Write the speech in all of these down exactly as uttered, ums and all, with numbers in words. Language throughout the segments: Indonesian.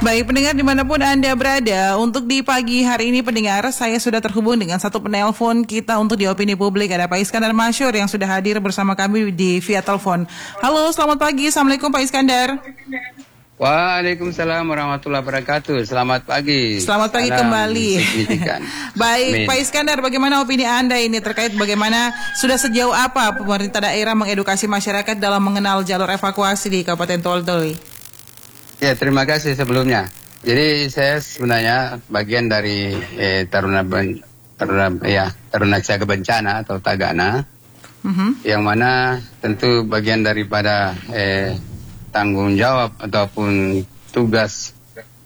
Baik pendengar dimanapun Anda berada, untuk di pagi hari ini pendengar, saya sudah terhubung dengan satu penelpon kita untuk di Opini Publik. Ada Pak Iskandar Masyur yang sudah hadir bersama kami di via telepon. Halo, selamat pagi. Assalamualaikum Pak Iskandar. Waalaikumsalam warahmatullahi wabarakatuh. Selamat pagi. Selamat pagi Salam kembali. Baik, Amin. Pak Iskandar, bagaimana opini Anda ini terkait bagaimana sudah sejauh apa pemerintah daerah mengedukasi masyarakat dalam mengenal jalur evakuasi di Kabupaten Toli-Toli? Ya, terima kasih sebelumnya. Jadi saya sebenarnya bagian dari eh, Taruna ben, Taruna ya Taruna Siaga Bencana atau Tagana, uh-huh. yang mana tentu bagian daripada eh, tanggung jawab ataupun tugas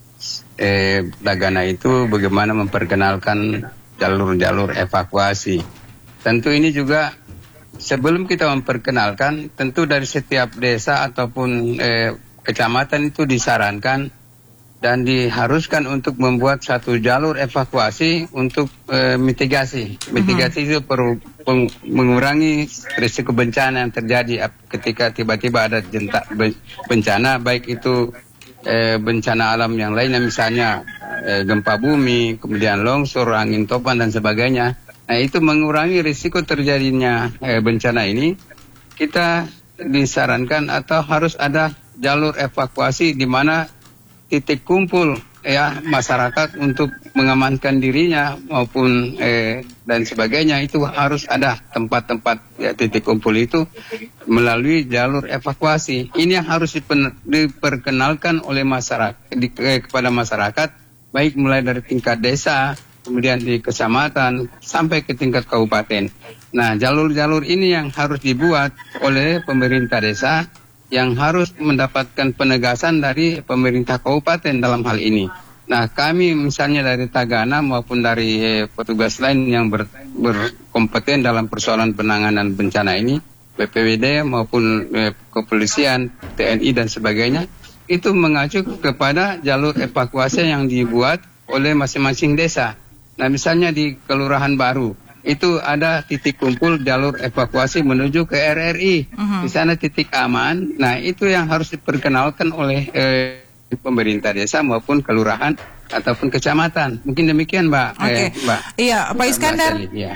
eh, Tagana itu bagaimana memperkenalkan jalur-jalur evakuasi. Tentu ini juga sebelum kita memperkenalkan, tentu dari setiap desa ataupun eh, kecamatan itu disarankan dan diharuskan untuk membuat satu jalur evakuasi untuk e, mitigasi. Mitigasi itu perlu peng, mengurangi risiko bencana yang terjadi ketika tiba-tiba ada jentak bencana, baik itu e, bencana alam yang lainnya, misalnya e, gempa bumi, kemudian longsor, angin topan dan sebagainya. Nah, itu mengurangi risiko terjadinya e, bencana ini. Kita disarankan atau harus ada jalur evakuasi di mana titik kumpul ya masyarakat untuk mengamankan dirinya maupun eh, dan sebagainya, itu harus ada tempat-tempat ya, titik kumpul itu melalui jalur evakuasi. Ini yang harus dipen, diperkenalkan oleh masyarakat di, eh, kepada masyarakat, baik mulai dari tingkat desa, kemudian di kecamatan sampai ke tingkat kabupaten. Nah, jalur-jalur ini yang harus dibuat oleh pemerintah desa, yang harus mendapatkan penegasan dari pemerintah kabupaten dalam hal ini. Nah, kami misalnya dari Tagana maupun dari eh, petugas lain yang ber, berkompeten dalam persoalan penanganan bencana ini, B P B D maupun eh, kepolisian, T N I dan sebagainya, itu mengacu kepada jalur evakuasi yang dibuat oleh masing-masing desa. Nah, misalnya di Kelurahan Baru, itu ada titik kumpul jalur evakuasi menuju ke R R I. Uh-huh. Di sana titik aman. Nah, itu yang harus diperkenalkan oleh eh, pemerintah desa maupun kelurahan ataupun kecamatan. Mungkin demikian, Mbak. Oke. Okay. Eh, Mbak. Iya, Pak Iskandar. Ya.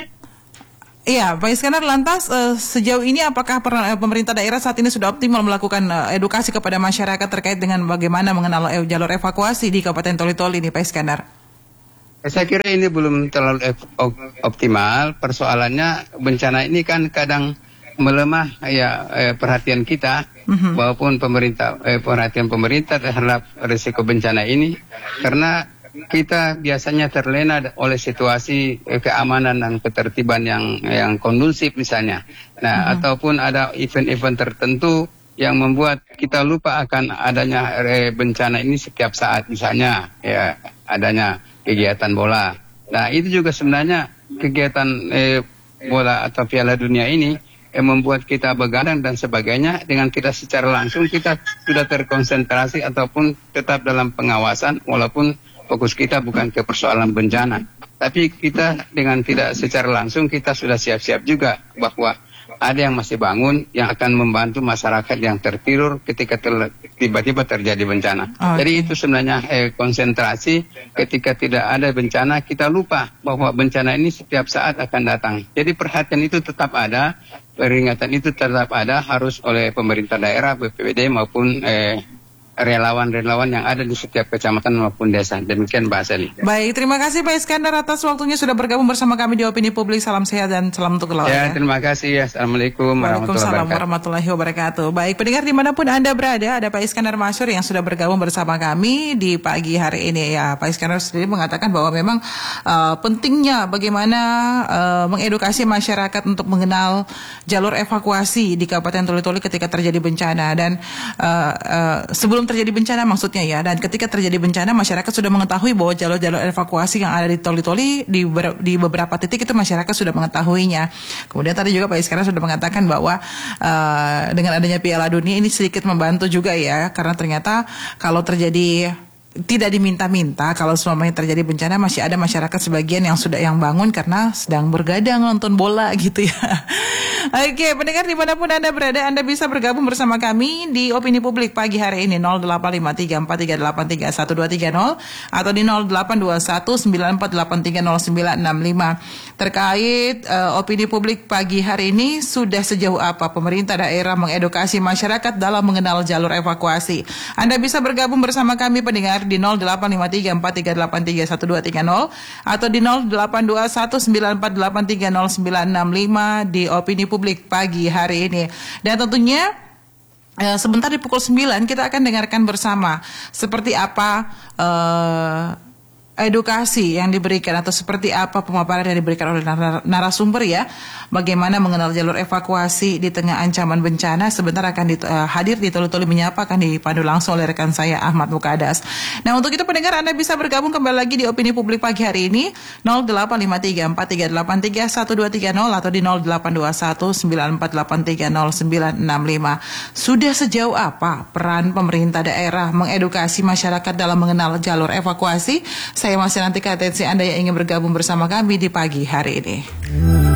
Iya, Pak Iskandar, lantas uh, sejauh ini apakah per, uh, pemerintah daerah saat ini sudah optimal melakukan uh, edukasi kepada masyarakat terkait dengan bagaimana mengenal uh, jalur evakuasi di Kabupaten Toli-Toli ini, Pak Iskandar? Saya kira ini belum terlalu optimal. Persoalannya bencana ini kan kadang melemah ya eh, perhatian kita, uh-huh. maupun pemerintah eh, perhatian pemerintah terhadap risiko bencana ini, karena kita biasanya terlena oleh situasi eh, keamanan dan ketertiban yang yang kondusif misalnya. Nah, uh-huh. ataupun ada event-event tertentu yang membuat kita lupa akan adanya eh, bencana ini setiap saat, misalnya ya adanya kegiatan bola. Nah, itu juga sebenarnya kegiatan eh, bola atau Piala Dunia ini eh, membuat kita begadang dan sebagainya. Dengan kita secara langsung kita sudah terkonsentrasi ataupun tetap dalam pengawasan, walaupun fokus kita bukan ke persoalan bencana. Tapi kita dengan tidak secara langsung kita sudah siap-siap juga bahwa ada yang masih bangun yang akan membantu masyarakat yang tertidur ketika ter, tiba-tiba terjadi bencana. Okay. Jadi itu sebenarnya eh, konsentrasi ketika tidak ada bencana, kita lupa bahwa bencana ini setiap saat akan datang. Jadi perhatian itu tetap ada, peringatan itu tetap ada, harus oleh pemerintah daerah, B P B D maupun eh, relawan-relawan yang ada di setiap kecamatan maupun desa. Demikian Mbak Sally. Baik, terima kasih Pak Iskandar atas waktunya sudah bergabung bersama kami di Opini Publik. Salam sehat dan salam untuk keluarga. Ya, terima kasih. Assalamualaikum Waalaikumsalam warahmatullahi wabarakatuh. Baik, pendengar dimanapun Anda berada, ada Pak Iskandar Masyur yang sudah bergabung bersama kami di pagi hari ini. Ya, Pak Iskandar sendiri mengatakan bahwa memang uh, pentingnya bagaimana uh, mengedukasi masyarakat untuk mengenal jalur evakuasi di Kabupaten Toli-Toli ketika terjadi bencana. Dan uh, uh, sebelum terjadi bencana maksudnya ya, dan ketika terjadi bencana masyarakat sudah mengetahui bahwa jalur-jalur evakuasi yang ada di Toli-Toli di, ber, di beberapa titik itu masyarakat sudah mengetahuinya. Kemudian tadi juga Pak Iskandar sudah mengatakan bahwa uh, dengan adanya Piala Dunia ini sedikit membantu juga ya, karena ternyata kalau terjadi tidak diminta-minta kalau semuanya terjadi bencana, masih ada masyarakat sebagian yang sudah yang bangun karena sedang bergadang nonton bola gitu ya. Oke, pendengar dimanapun Anda berada, Anda bisa bergabung bersama kami di Opini Publik pagi hari ini nol delapan lima tiga empat tiga delapan tiga satu dua tiga nol atau di nol delapan dua satu sembilan empat delapan tiga nol sembilan enam lima. Terkait uh, Opini Publik pagi hari ini, sudah sejauh apa pemerintah daerah mengedukasi masyarakat dalam mengenal jalur evakuasi? Anda bisa bergabung bersama kami pendengar di nol delapan lima tiga empat tiga delapan tiga satu dua tiga nol atau di nol delapan dua satu sembilan empat delapan tiga nol sembilan enam lima di Opini Publik pagi hari ini. Dan tentunya eh, sebentar di pukul sembilan kita akan dengarkan bersama seperti apa eh, edukasi yang diberikan atau seperti apa pemaparan yang diberikan oleh narasumber ya, bagaimana mengenal jalur evakuasi di tengah ancaman bencana. Sebentar akan di, uh, hadir di Tolu-Tolu Menyapa, akan dipandu langsung oleh rekan saya Ahmad Mukadas. Nah, untuk itu pendengar, Anda bisa bergabung kembali lagi di Opini Publik pagi hari ini nol delapan lima tiga empat tiga delapan tiga satu dua tiga nol atau di nol delapan dua satu sembilan empat delapan tiga nol sembilan enam lima. Sudah sejauh apa peran pemerintah daerah mengedukasi masyarakat dalam mengenal jalur evakuasi? Saya masih nantikan atensi Anda yang ingin bergabung bersama kami di pagi hari ini.